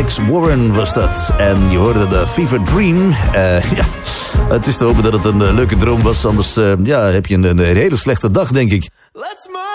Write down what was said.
Alex Warren was dat. En je hoorde de Fever Dream. Ja, het is te hopen dat het een leuke droom was. Anders heb je een hele slechte dag, denk ik.